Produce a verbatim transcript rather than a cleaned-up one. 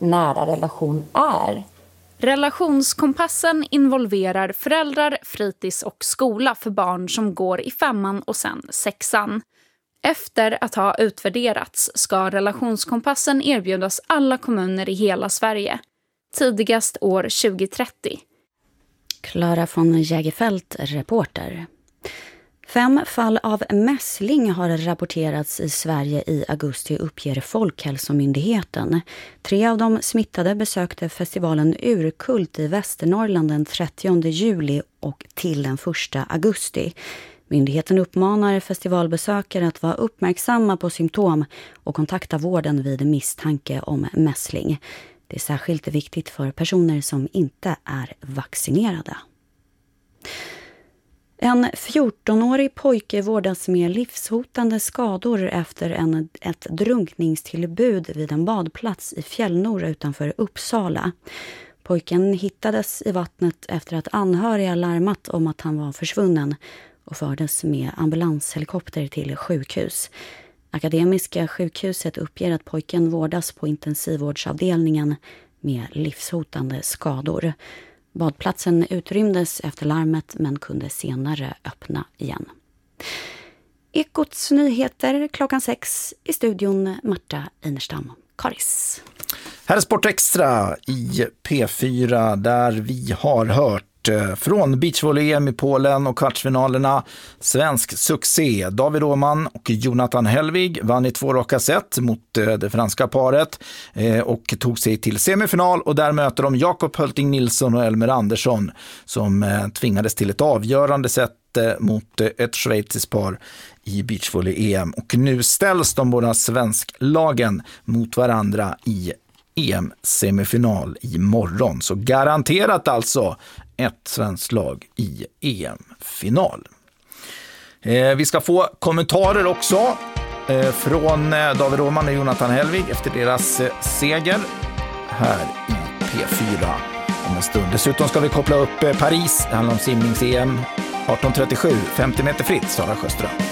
nära relation är. Relationskompassen involverar föräldrar, fritids och skola för barn som går i femman och sen sexan. Efter att ha utvärderats ska relationskompassen erbjudas alla kommuner i hela Sverige. Tidigast år tjugo trettio. Clara von Jägerfeld, reporter. Fem fall av mässling har rapporterats i Sverige i augusti, uppger Folkhälsomyndigheten. Tre av de smittade besökte festivalen Urkult i Västernorrland den trettionde juli och till den första augusti. Myndigheten uppmanar festivalbesökare att vara uppmärksamma på symptom och kontakta vården vid misstanke om mässling. Det är särskilt viktigt för personer som inte är vaccinerade. En fjortonårig pojke vårdas med livshotande skador efter en, ett drunkningstillbud vid en badplats i Fjällnora utanför Uppsala. Pojken hittades i vattnet efter att anhöriga larmat om att han var försvunnen och fördes med ambulanshelikopter till sjukhus. Akademiska sjukhuset uppger att pojken vårdas på intensivvårdsavdelningen med livshotande skador. Badplatsen utrymdes efter larmet men kunde senare öppna igen. Ekots nyheter klockan sex, i studion Marta Einerstam. Karis. Här är Sport Extra i P fyra där vi har hört från beachvolley-E M i Polen och kvartsfinalerna. Svensk succé. David Åhman och Jonathan Helvig vann i två raka set mot det franska paret och tog sig till semifinal, och där möter de Jakob Hölting Nilsson och Elmer Andersson som tvingades till ett avgörande set mot ett schweiziskt par i beachvolley-E M. Och nu ställs de båda svensklagen mot varandra i E M-semifinal i morgon. Så garanterat alltså ett svenskt lag i E M-final. Eh, vi ska få kommentarer också eh, från eh, David Åhman och Jonathan Helvig efter deras eh, seger här i P fyra om en stund. Dessutom ska vi koppla upp eh, Paris, det handlar om simnings-E M arton trettiosju, femtio meter fritt, Sara Sjöström.